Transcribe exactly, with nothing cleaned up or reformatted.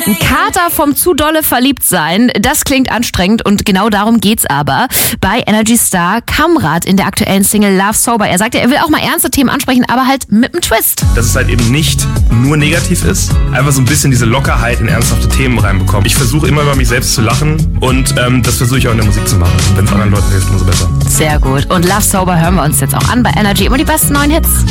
Ein Kater vom zu dolle verliebt sein, das klingt anstrengend und genau darum geht's aber bei Energy Star Kamrat in der aktuellen Single Love Sober. Er sagt ja, er will auch mal ernste Themen ansprechen, aber halt mit einem Twist. Dass es halt eben nicht nur negativ ist, einfach so ein bisschen diese Lockerheit in ernsthafte Themen reinbekommen. Ich versuche immer über mich selbst zu lachen und ähm, das versuche ich auch in der Musik zu machen. Wenn es anderen Leuten hilft, umso besser. Sehr gut. Und Love Sober hören wir uns jetzt auch an bei Energy. Immer die besten neuen Hits.